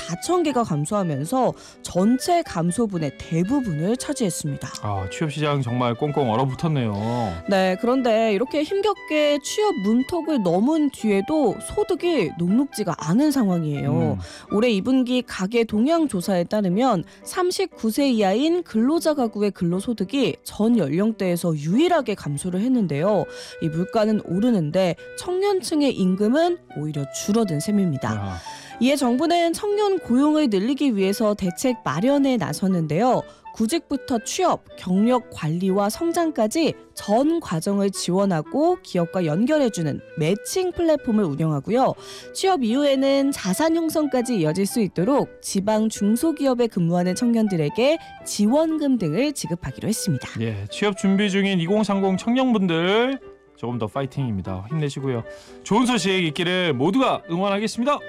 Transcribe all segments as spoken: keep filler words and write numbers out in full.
사천 개가 감소하면서 전체 감소분의 대부분을 차지했습니다. 아, 취업시장 정말 꽁꽁 얼어붙었네요. 네, 그런데 이렇게 힘겹게 취업 문턱을 넘은 뒤에도 소득이 녹록지가 않은 상황이에요. 음. 올해 이 분기 가계 동향 조사에 따르면 삼십구 세 이하인 근로자 가구의 근로소득이 전 연령대에서 유일하게 감소를 했는데요. 이 물가는 오르는데 청년층의 임금은 오히려 줄어든 셈입니다. 아. 이에 정부는 청년 고용을 늘리기 위해서 대책 마련에 나섰는데요. 구직부터 취업, 경력 관리와 성장까지 전 과정을 지원하고 기업과 연결해주는 매칭 플랫폼을 운영하고요. 취업 이후에는 자산 형성까지 이어질 수 있도록 지방 중소기업에 근무하는 청년들에게 지원금 등을 지급하기로 했습니다. 예, 취업 준비 중인 이공삼공 청년분들 조금 더 파이팅입니다. 힘내시고요. 좋은 소식 있기를 모두가 응원하겠습니다.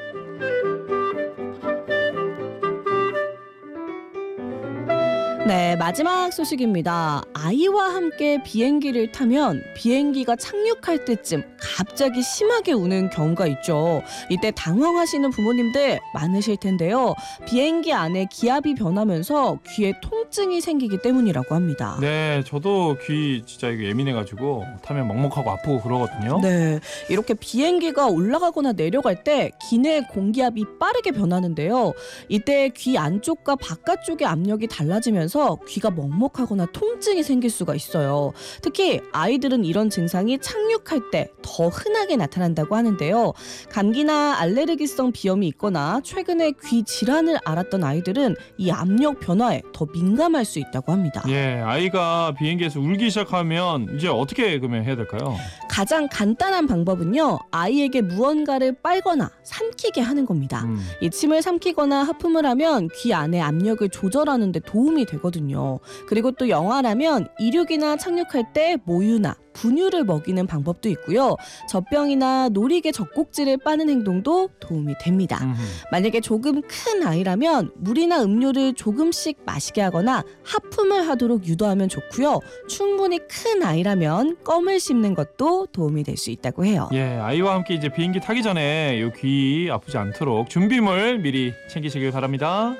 네, 마지막 소식입니다. 아이와 함께 비행기를 타면 비행기가 착륙할 때쯤 갑자기 심하게 우는 경우가 있죠. 이때 당황하시는 부모님들 많으실 텐데요. 비행기 안에 기압이 변하면서 귀에 통증이 생기기 때문이라고 합니다. 네, 저도 귀 진짜 이거 예민해가지고 타면 먹먹하고 아프고 그러거든요. 네, 이렇게 비행기가 올라가거나 내려갈 때 기내 공기압이 빠르게 변하는데요. 이때 귀 안쪽과 바깥쪽의 압력이 달라지면서 귀가 먹먹하거나 통증이 생길 수가 있어요. 특히 아이들은 이런 증상이 착륙할 때 더 흔하게 나타난다고 하는데요. 감기나 알레르기성 비염이 있거나 최근에 귀 질환을 앓았던 아이들은 이 압력 변화에 더 민감할 수 있다고 합니다. 예, 아이가 비행기에서 울기 시작하면 이제 어떻게 그러면 해야 될까요? 가장 간단한 방법은요. 아이에게 무언가를 빨거나 삼키게 하는 겁니다. 음. 이 침을 삼키거나 하품을 하면 귀 안의 압력을 조절하는 데 도움이 되거든요. 그리고 또 영아라면 이륙이나 착륙할 때 모유나 분유를 먹이는 방법도 있고요. 젖병이나 놀이개 젖꼭지를 빠는 행동도 도움이 됩니다. 음흠. 만약에 조금 큰 아이라면 물이나 음료를 조금씩 마시게 하거나 하품을 하도록 유도하면 좋고요. 충분히 큰 아이라면 껌을 씹는 것도 도움이 될 수 있다고 해요. 예, 아이와 함께 이제 비행기 타기 전에 요 귀 아프지 않도록 준비물 미리 챙기시길 바랍니다.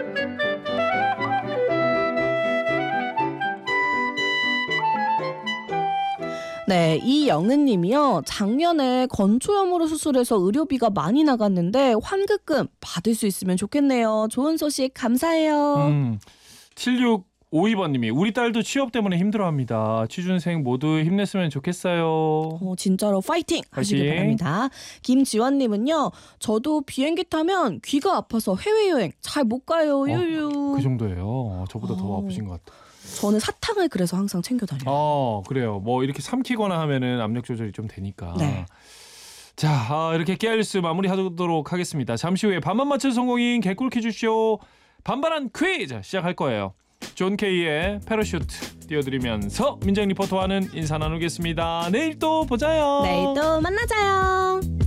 네, 이영은 님이요. 작년에 건초염으로 수술해서 의료비가 많이 나갔는데 환급금 받을 수 있으면 좋겠네요. 좋은 소식 감사해요. 음, 칠육오이 번님이 우리 딸도 취업 때문에 힘들어합니다. 취준생 모두 힘냈으면 좋겠어요. 어, 진짜로 파이팅 하시길 파이팅. 바랍니다. 김지원님은요. 저도 비행기 타면 귀가 아파서 해외여행 잘 못 가요. 유유. 그 정도예요. 저보다 더 어. 아프신 것 같아요. 저는 사탕을 그래서 항상 챙겨 다녀요. 어, 그래요. 뭐 이렇게 삼키거나 하면은 압력 조절이 좀 되니까. 네. 자, 아, 이렇게 깨알뉴스 마무리하도록 하겠습니다. 잠시 후에 반만 맞춰 성공인 개꿀 퀴즈쇼 반반한 퀴즈 시작할 거예요. 존 케이의 패러슈트 띄워드리면서 민정 리포터와는 인사 나누겠습니다. 내일 또 보자요. 내일 또 만나자요.